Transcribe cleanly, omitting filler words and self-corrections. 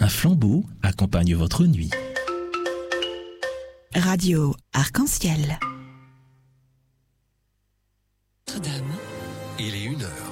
Un flambeau accompagne votre nuit. Radio Arc-en-Ciel. Notre-Dame. Il est 1h.